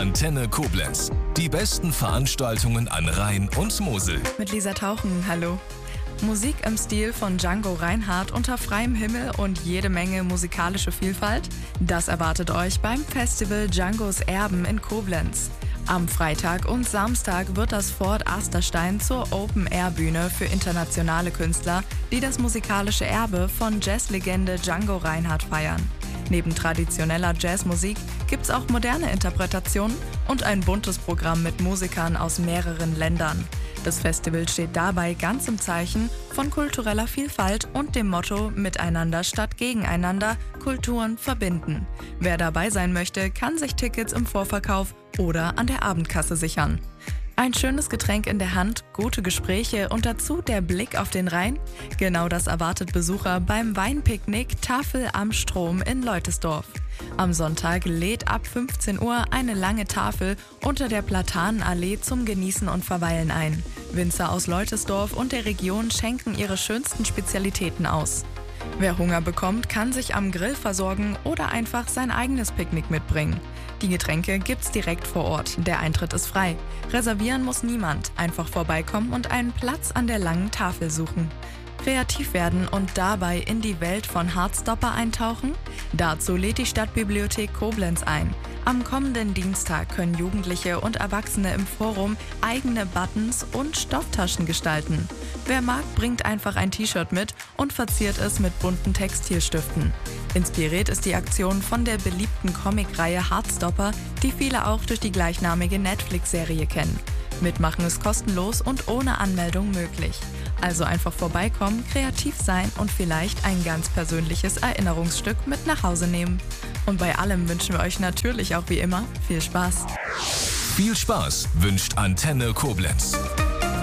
Antenne Koblenz. Die besten Veranstaltungen an Rhein und Mosel. Mit Lisa Tauchen, hallo. Musik im Stil von Django Reinhardt unter freiem Himmel und jede Menge musikalische Vielfalt? Das erwartet euch beim Festival Djangos Erben in Koblenz. Am Freitag und Samstag wird das Fort Asterstein zur Open-Air-Bühne für internationale Künstler, die das musikalische Erbe von Jazzlegende Django Reinhardt feiern. Neben traditioneller Jazzmusik gibt's auch moderne Interpretationen und ein buntes Programm mit Musikern aus mehreren Ländern. Das Festival steht dabei ganz im Zeichen von kultureller Vielfalt und dem Motto Miteinander statt Gegeneinander, Kulturen verbinden. Wer dabei sein möchte, kann sich Tickets im Vorverkauf oder an der Abendkasse sichern. Ein schönes Getränk in der Hand, gute Gespräche und dazu der Blick auf den Rhein? Genau das erwartet Besucher beim Weinpicknick Tafel am Strom in Leutesdorf. Am Sonntag lädt ab 15 Uhr eine lange Tafel unter der Platanenallee zum Genießen und Verweilen ein. Winzer aus Leutesdorf und der Region schenken ihre schönsten Spezialitäten aus. Wer Hunger bekommt, kann sich am Grill versorgen oder einfach sein eigenes Picknick mitbringen. Die Getränke gibt's direkt vor Ort. Der Eintritt ist frei. Reservieren muss niemand. Einfach vorbeikommen und einen Platz an der langen Tafel suchen. Kreativ werden und dabei in die Welt von Heartstopper eintauchen? Dazu lädt die Stadtbibliothek Koblenz ein. Am kommenden Dienstag können Jugendliche und Erwachsene im Forum eigene Buttons und Stofftaschen gestalten. Wer mag, bringt einfach ein T-Shirt mit und verziert es mit bunten Textilstiften. Inspiriert ist die Aktion von der beliebten Comicreihe Heartstopper, die viele auch durch die gleichnamige Netflix-Serie kennen. Mitmachen ist kostenlos und ohne Anmeldung möglich. Also einfach vorbeikommen, kreativ sein und vielleicht ein ganz persönliches Erinnerungsstück mit nach Hause nehmen. Und bei allem wünschen wir euch natürlich auch wie immer viel Spaß. Viel Spaß wünscht Antenne Koblenz.